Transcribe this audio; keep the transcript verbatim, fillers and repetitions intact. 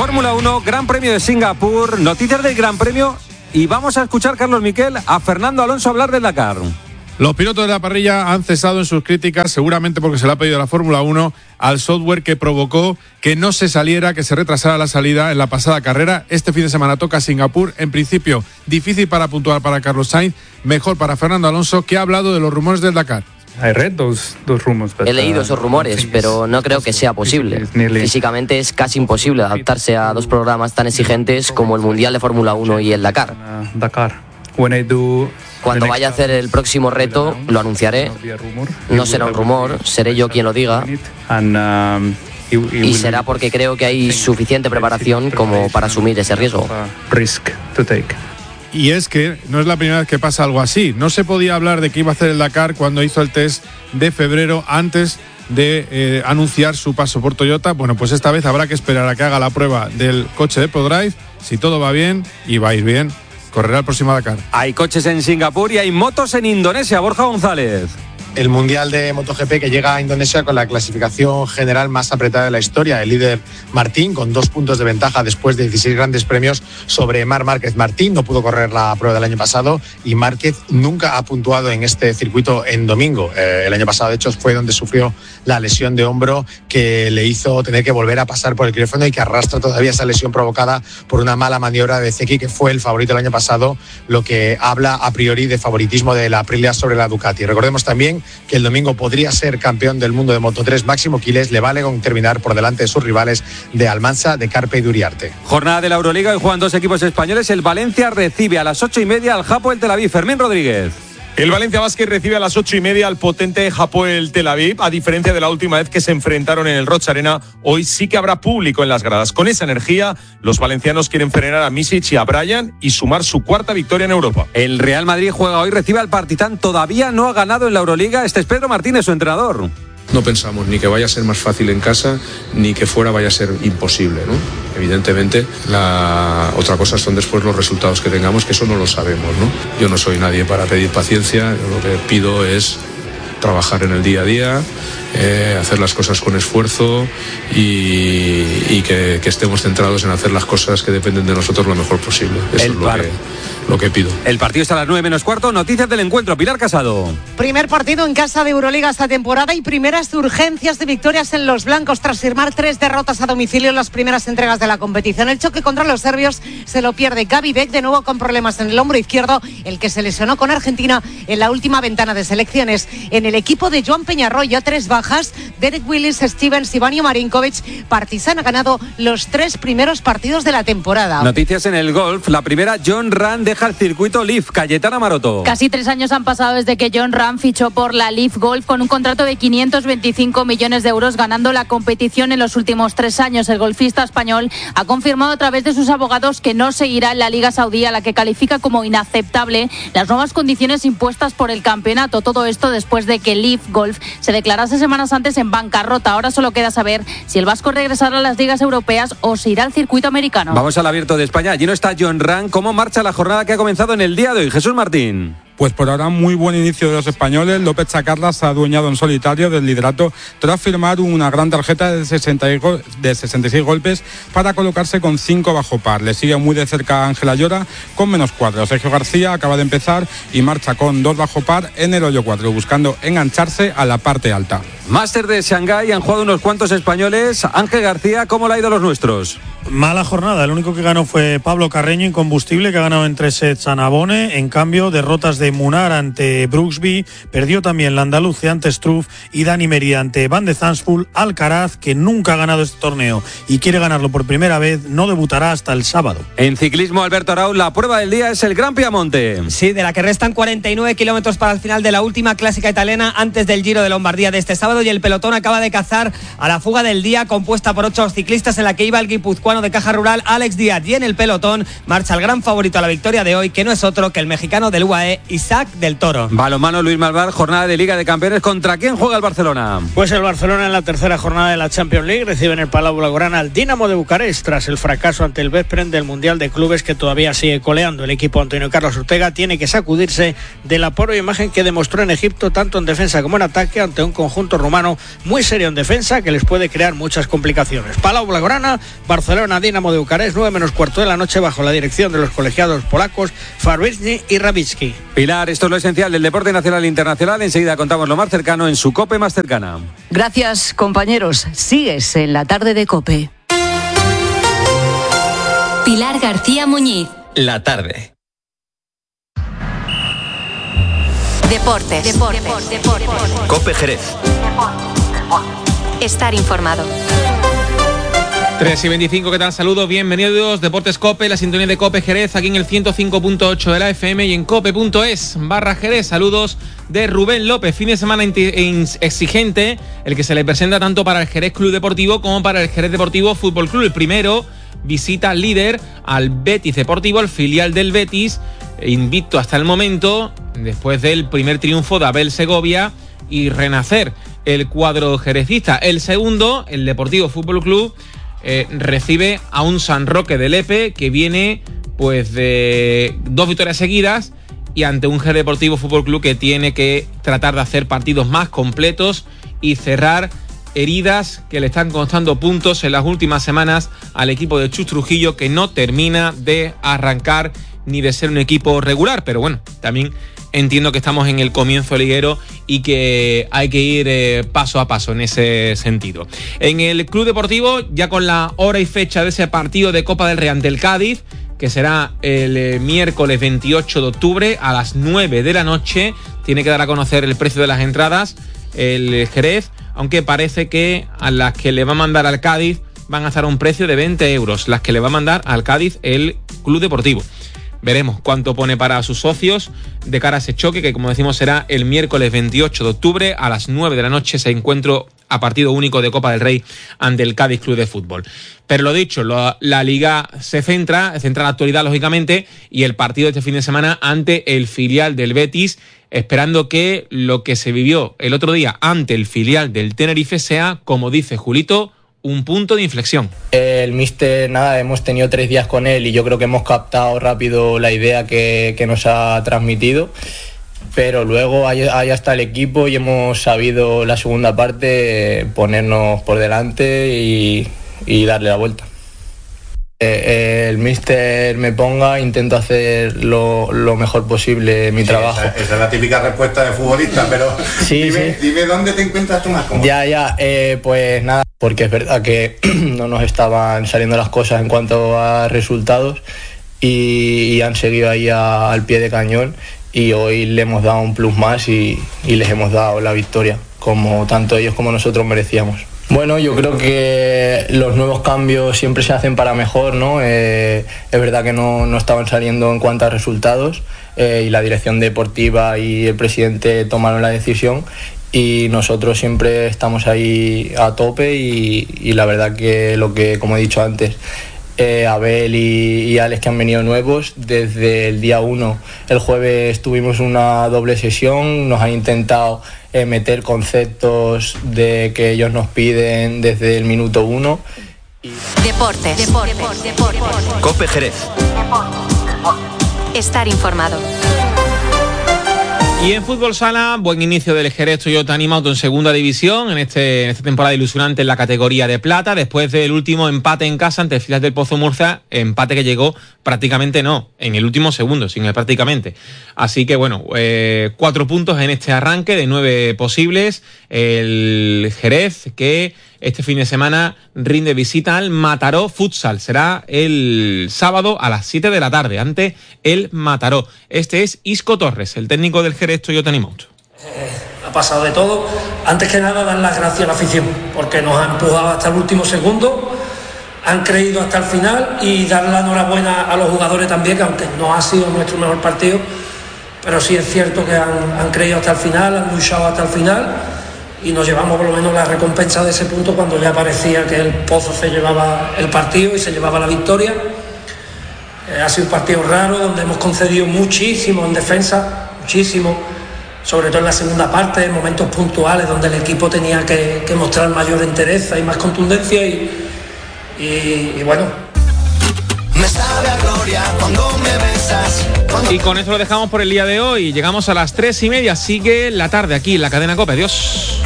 Fórmula uno, Gran Premio de Singapur, noticias del Gran Premio y vamos a escuchar, Carlos Miquel, a Fernando Alonso hablar del Dakar. Los pilotos de la parrilla han cesado en sus críticas, seguramente porque se le ha pedido a la Fórmula uno, al software que provocó que no se saliera, que se retrasara la salida en la pasada carrera. Este fin de semana toca Singapur. En principio, difícil para puntuar para Carlos Sainz, mejor para Fernando Alonso, que ha hablado de los rumores del Dakar. He leído esos rumores, pero no creo que sea posible. Físicamente es casi imposible adaptarse a dos programas tan exigentes como el Mundial de Fórmula uno y el Dakar. Cuando vaya a hacer el próximo reto, lo anunciaré. No será un rumor, seré yo quien lo diga. Y será porque creo que hay suficiente preparación como para asumir ese riesgo. Y es que no es la primera vez que pasa algo así. No se podía hablar de que iba a hacer el Dakar cuando hizo el test de febrero antes de eh, anunciar su paso por Toyota. Bueno, pues esta vez habrá que esperar a que haga la prueba del coche de ProDrive. Si todo va bien, y va a ir bien, correrá el próximo Dakar. Hay coches en Singapur y hay motos en Indonesia. Borja González. El Mundial de MotoGP que llega a Indonesia con la clasificación general más apretada de la historia. El líder Martín con dos puntos de ventaja después de dieciséis grandes premios sobre Marc Márquez. Martín no pudo correr la prueba del año pasado y Márquez nunca ha puntuado en este circuito en domingo. Eh, el año pasado, de hecho, fue donde sufrió la lesión de hombro que le hizo tener que volver a pasar por el quirófano y que arrastra todavía esa lesión provocada por una mala maniobra de Zeki, que fue el favorito el año pasado, lo que habla a priori de favoritismo de la Aprilia sobre la Ducati. Recordemos también que el domingo podría ser campeón del mundo de Moto tres Máximo Quiles. Le vale con terminar por delante de sus rivales de Almansa, de Carpe y Duriarte. Jornada de la Euroliga y juegan dos equipos españoles. El Valencia recibe a las ocho y media al Hapoel Tel Aviv. Fermín Rodríguez. El Valencia Basket recibe a las ocho y media al potente Hapoel Tel Aviv. A diferencia de la última vez que se enfrentaron en el Rocha Arena, hoy sí que habrá público en las gradas. Con esa energía, los valencianos quieren frenar a Misic y a Bryant y sumar su cuarta victoria en Europa. El Real Madrid juega hoy, recibe al Partizan. Todavía no ha ganado en la Euroliga. Este es Pedro Martínez, su entrenador. No pensamos ni que vaya a ser más fácil en casa, ni que fuera vaya a ser imposible, ¿no? Evidentemente, la otra cosa son después los resultados que tengamos, que eso no lo sabemos, ¿no? Yo no soy nadie para pedir paciencia, yo lo que pido es trabajar en el día a día, eh, hacer las cosas con esfuerzo y, y que, que estemos centrados en hacer las cosas que dependen de nosotros lo mejor posible. Eso el es lo par- que, lo que pido. El partido está a las nueve menos cuarto. Noticias del encuentro. Pilar Casado. Primer partido en casa de Euroliga esta temporada y primeras urgencias de victorias en los blancos tras firmar tres derrotas a domicilio en las primeras entregas de la competición. El choque contra los serbios se lo pierde Gabi Beck, de nuevo con problemas en el hombro izquierdo, el que se lesionó con Argentina en la última ventana de selecciones. En el equipo de Joan Peñarroya, tres bajas: Derek Willis, Stevens y Vanja Marinkovic. Partizan ha ganado los tres primeros partidos de la temporada. Noticias en el golf. La primera, John Ram deja el circuito Leaf. Cayetana Maroto. Casi tres años han pasado desde que John Ram fichó por la Leaf Golf con un contrato de quinientos veinticinco millones de euros, ganando la competición en los últimos tres años. El golfista español ha confirmado a través de sus abogados que no seguirá en la Liga Saudí, a la que califica como inaceptable las nuevas condiciones impuestas por el campeonato. Todo esto después de que Leaf Golf se declarase semanas antes en bancarrota. Ahora solo queda saber si el vasco regresará a las ligas europeas o se irá al circuito americano. Vamos al Abierto de España. Allí no está John Ram. ¿Cómo marcha la jornada que ha comenzado en el día de hoy? Jesús Martín. Pues por ahora muy buen inicio de los españoles. López Chacarra se ha adueñado en solitario del liderato tras firmar una gran tarjeta de sesenta y seis golpes para colocarse con cinco bajo par. Le sigue muy de cerca Ángel Ayora con menos cuatro. Sergio García acaba de empezar y marcha con dos bajo par en el hoyo cuatro, buscando engancharse a la parte alta. Máster de Shanghái, han jugado unos cuantos españoles. Ángel García, ¿cómo le ha ido a los nuestros? Mala jornada, el único que ganó fue Pablo Carreño, Incombustible, que ha ganado en tres sets a Navone. En cambio, derrotas de Munar ante Brooksby, perdió también la Andaluce ante Struff y Dani Mería ante Van de Zandvoort. Alcaraz, que nunca ha ganado este torneo y quiere ganarlo por primera vez, no debutará hasta el sábado. En ciclismo, Alberto Arau, la prueba del día es el Gran Piamonte. Sí, de la que restan cuarenta y nueve kilómetros para el final de la última clásica italiana antes del Giro de Lombardía de este sábado, y el pelotón acaba de cazar a la fuga del día, compuesta por ocho ciclistas, en la que iba el guipuzcoano de Caja Rural, Alex Díaz, y en el pelotón marcha el gran favorito a la victoria de hoy, que no es otro que el mexicano del U A E, Isaac del Toro. Balonmano, Luis Malvar, jornada de Liga de Campeones. ¿Contra quién juega el Barcelona? Pues el Barcelona en la tercera jornada de la Champions League recibe en el Palau Blaugrana al Dinamo de Bucarest tras el fracaso ante el Veszprém del Mundial de Clubes, que todavía sigue coleando. El equipo Antonio Carlos Ortega tiene que sacudirse de la pobre imagen que demostró en Egipto, tanto en defensa como en ataque, ante un conjunto rumano rumano, muy serio en defensa, que les puede crear muchas complicaciones. Palau Blaugrana, Barcelona, Dinamo de Bucarest, nueve menos cuarto de la noche, bajo la dirección de los colegiados polacos Fabryzny y Rabicki. Pilar, esto es lo esencial del deporte nacional e internacional. Enseguida contamos lo más cercano en su COPE más cercana. Gracias, compañeros. Sigues en la tarde de COPE. Pilar García Muñiz. La tarde. Deportes. Deportes. Deportes. Deportes. COPE Jerez. Estar informado. tres y veinticinco, ¿qué tal? Saludos, bienvenidos. Deportes COPE, la sintonía de COPE Jerez, aquí en el ciento cinco punto ocho de la F M y en cope punto es barra Jerez. Saludos de Rubén López. Fin de semana exigente, el que se le presenta tanto para el Jerez Club Deportivo como para el Jerez Deportivo Fútbol Club. El primero visita líder al Betis Deportivo, el filial del Betis, invicto hasta el momento, después del primer triunfo de Abel Segovia y renacer el cuadro jerezista. El segundo, el Deportivo Fútbol Club, eh, recibe a un San Roque de Lepe que viene pues de dos victorias seguidas y ante un Jerez Deportivo Fútbol Club que tiene que tratar de hacer partidos más completos y cerrar heridas que le están costando puntos en las últimas semanas al equipo de Chus Trujillo, que no termina de arrancar ni de ser un equipo regular. Pero bueno, también entiendo que estamos en el comienzo liguero y que hay que ir eh, paso a paso en ese sentido. En el Club Deportivo, ya con la hora y fecha de ese partido de Copa del Rey ante el Cádiz, que será el eh, miércoles veintiocho de octubre a las nueve de la noche, tiene que dar a conocer el precio de las entradas el Jerez, aunque parece que a las que le va a mandar al Cádiz van a estar a un precio de veinte euros, las que le va a mandar al Cádiz el Club Deportivo. Veremos cuánto pone para sus socios de cara a ese choque, que como decimos será el miércoles veintiocho de octubre a las nueve de la noche, ese encuentro a partido único de Copa del Rey ante el Cádiz Club de Fútbol. Pero lo dicho, lo, la Liga se centra, centra la actualidad lógicamente, y el partido de este fin de semana ante el filial del Betis, esperando que lo que se vivió el otro día ante el filial del Tenerife sea, como dice Julito, un punto de inflexión. El míster, nada, hemos tenido tres días con él y yo creo que hemos captado rápido la idea que, que nos ha transmitido, pero luego ahí, ahí está el equipo y hemos sabido la segunda parte ponernos por delante y, y darle la vuelta. Eh, el míster me ponga, intento hacer lo, lo mejor posible mi sí, trabajo. Esa, esa es la típica respuesta de futbolista, pero sí, dime, sí. dime dónde te encuentras tú más cómodo. Ya, ya, eh, pues nada, porque es verdad que no nos estaban saliendo las cosas en cuanto a resultados y, y han seguido ahí a, al pie de cañón, y hoy le hemos dado un plus más y, y les hemos dado la victoria, como tanto ellos como nosotros merecíamos. Bueno, yo creo que los nuevos cambios siempre se hacen para mejor, ¿no? Eh, es verdad que no, no estaban saliendo en cuanto a resultados, eh, y la dirección deportiva y el presidente tomaron la decisión y nosotros siempre estamos ahí a tope y, y la verdad que lo que, como he dicho antes, eh, Abel y, y Alex, que han venido nuevos, desde el día uno, el jueves tuvimos una doble sesión, nos han intentado Eh, meter conceptos de que ellos nos piden desde el minuto uno. Y... Deportes. Deportes. Deportes. Deportes. COPE Jerez. Estar informado. Y en fútbol sala, buen inicio del Jerez Toyota Animauto en segunda división, en, este, en esta temporada ilusionante en la categoría de plata, después del último empate en casa ante el filial del Pozo Murcia, empate que llegó prácticamente no, en el último segundo, sin el prácticamente. Así que bueno, eh, cuatro puntos en este arranque de nueve posibles. El Jerez que este fin de semana rinde visita al Mataró Futsal. Será el sábado a las siete de la tarde ante el Mataró. Este es Isco Torres, el técnico del Jerez Toyota Animauto. Eh, ha pasado de todo. Antes que nada, dar las gracias a la afición, porque nos ha empujado hasta el último segundo, han creído hasta el final, y dar la enhorabuena a los jugadores también, que aunque no ha sido nuestro mejor partido, pero sí es cierto que han, han creído hasta el final, han luchado hasta el final, y nos llevamos por lo menos la recompensa de ese punto cuando ya parecía que el Pozo se llevaba el partido y se llevaba la victoria. Eh, ha sido un partido raro donde hemos concedido muchísimo en defensa, muchísimo, sobre todo en la segunda parte, en momentos puntuales donde el equipo tenía que, que mostrar mayor entereza y más contundencia y, y, y bueno. Me sabe a gloria cuando me besas. Cuando... Y con esto lo dejamos por el día de hoy. Llegamos a las tres y media. Sigue la tarde aquí en la cadena COPE. Adiós.